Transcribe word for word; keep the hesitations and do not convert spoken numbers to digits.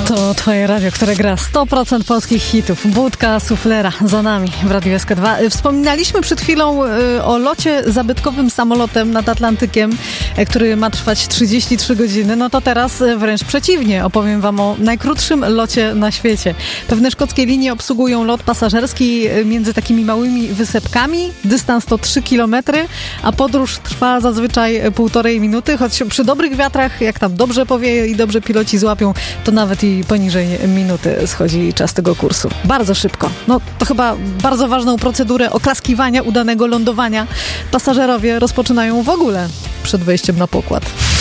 To twoje radio, które gra sto procent polskich hitów. Budka Suflera za nami w Radiu S K dwa. Wspominaliśmy przed chwilą y, o locie zabytkowym samolotem nad Atlantykiem, y, który ma trwać trzydzieści trzy godziny. No to teraz y, wręcz przeciwnie. Opowiem wam o najkrótszym locie na świecie. Pewne szkockie linie obsługują lot pasażerski y, między takimi małymi wysepkami. Dystans to trzy kilometry, a podróż trwa zazwyczaj półtorej minuty, choć przy dobrych wiatrach, jak tam dobrze powieje i dobrze piloci złapią, to nawet i poniżej minuty schodzi czas tego kursu. Bardzo szybko. No to chyba bardzo ważną procedurę oklaskiwania udanego lądowania pasażerowie rozpoczynają w ogóle przed wejściem na pokład.